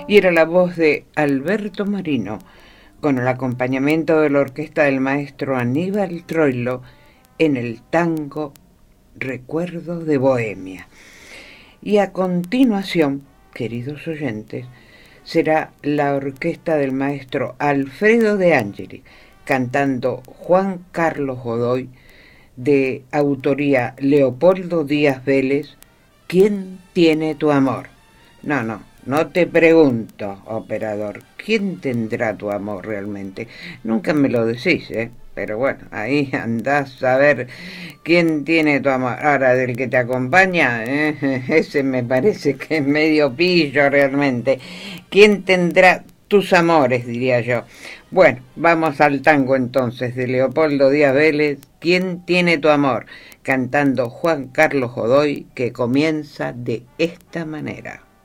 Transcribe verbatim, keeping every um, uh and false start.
y era la voz de Alberto Marino, con el acompañamiento de la orquesta del maestro Aníbal Troilo en el tango Recuerdo de Bohemia. Y a continuación, queridos oyentes, será la orquesta del maestro Alfredo De Angeli, cantando Juan Carlos Godoy, de autoría Leopoldo Díaz Vélez, ¿Quién tiene tu amor? No, no, no te pregunto, operador, ¿quién tendrá tu amor realmente? Nunca me lo decís, ¿eh? Pero bueno, ahí andás a ver quién tiene tu amor. Ahora, del que te acompaña, ¿eh? Ese me parece que es medio pillo realmente. ¿Quién tendrá tus amores, diría yo? Bueno, vamos al tango entonces de Leopoldo Díaz Vélez, ¿Quién tiene tu amor? Cantando Juan Carlos Godoy, que comienza de esta manera.